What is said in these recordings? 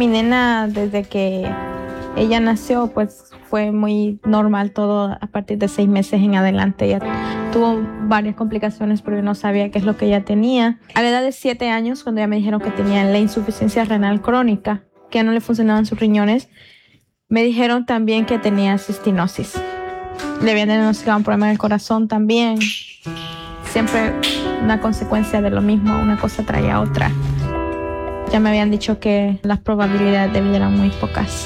mi nena, desde que ella nació, pues fue muy normal todo. A partir de 6 meses en adelante ella tuvo varias complicaciones, pero yo no sabía qué es lo que ella tenía. A la edad de 7 años, cuando ya me dijeron que tenía la insuficiencia renal crónica, que ya no le funcionaban sus riñones, me dijeron también que tenía cistinosis. Le habían diagnosticado un problema en el corazón también. Siempre una consecuencia de lo mismo, una cosa traía otra. Ya me habían dicho que las probabilidades de vida eran muy pocas.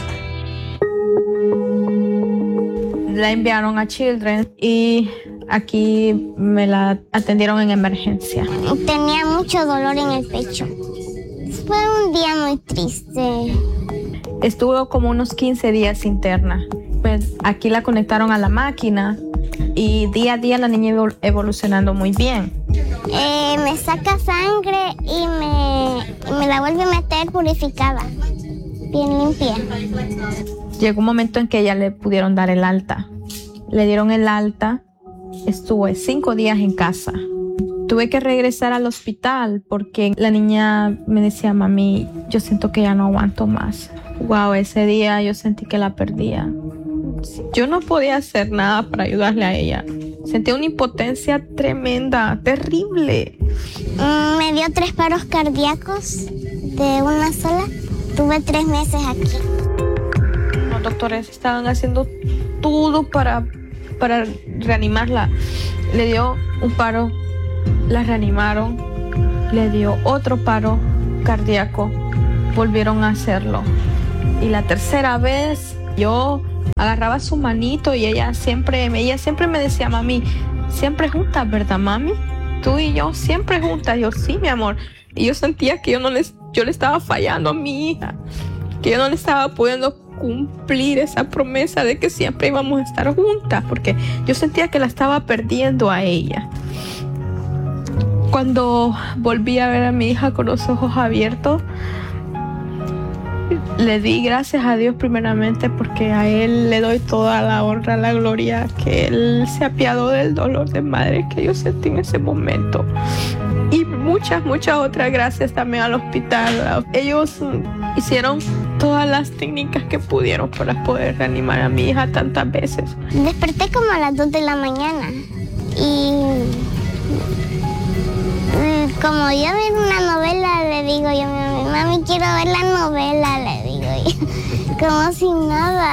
La enviaron a Children's y aquí me la atendieron en emergencia. Tenía mucho dolor en el pecho. Fue un día muy triste. Estuvo como unos 15 días interna. Pues aquí la conectaron a la máquina y día a día la niña iba evolucionando muy bien. Me saca sangre y me la vuelve a meter purificada, bien limpia. Llegó un momento en que ya le pudieron dar el alta. Le dieron el alta, estuve 5 días en casa. Tuve que regresar al hospital porque la niña me decía, mami, yo siento que ya no aguanto más. Wow, ese día yo sentí que la perdía. Yo no podía hacer nada para ayudarle a ella. Sentí una impotencia tremenda, terrible. Me dio 3 paros cardíacos de una sola. Tuve 3 meses aquí. Los doctores estaban haciendo todo para reanimarla. Le dio un paro, la reanimaron. Le dio otro paro cardíaco. Volvieron a hacerlo. Y la tercera vez yo agarraba su manito y ella siempre me decía, mami, siempre juntas, ¿verdad, mami? Tú y yo siempre juntas. Yo, sí, mi amor. Y yo sentía que yo le estaba fallando a mi hija, que yo no le estaba pudiendo cumplir esa promesa de que siempre íbamos a estar juntas, porque yo sentía que la estaba perdiendo a ella. Cuando volví a ver a mi hija con los ojos abiertos, le di gracias a Dios primeramente, porque a Él le doy toda la honra, la gloria, que Él se apiadó del dolor de madre que yo sentí en ese momento. Y muchas otras gracias también al hospital. Ellos hicieron todas las técnicas que pudieron para poder reanimar a mi hija tantas veces. Desperté como a las 2 de la mañana y como yo veo una novela, le digo yo a mi mami, quiero ver la novela, le digo yo, como sin nada.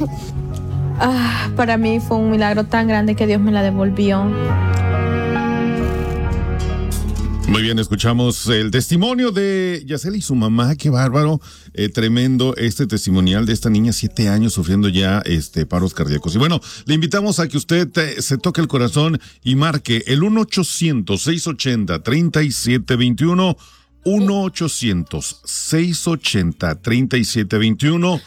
Para mí fue un milagro tan grande que Dios me la devolvió. Muy bien, escuchamos el testimonio de Yaceli y su mamá. Qué bárbaro, tremendo este testimonial de esta niña, 7 años sufriendo ya paros cardíacos. Y bueno, le invitamos a que usted se toque el corazón y marque el 1-800-680-3721, 1-800-680-3721,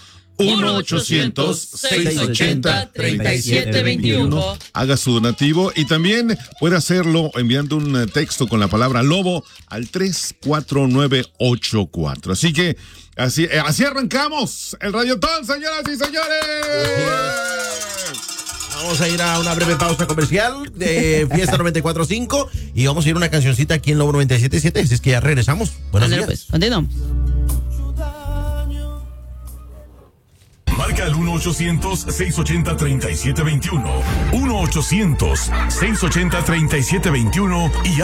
1-800-680-3721. Haga su donativo y también puede hacerlo enviando un texto con la palabra lobo al 34984. Así que así arrancamos el Radiotón, señoras y señores. Vamos a ir a una breve pausa comercial de Fiesta 94.5 y vamos a ir a una cancioncita aquí en Lobo 97.7. Así es que ya regresamos. Buenos días. Pues, continuamos. Marca al 1-800-680-3721. 1-800-680-3721 y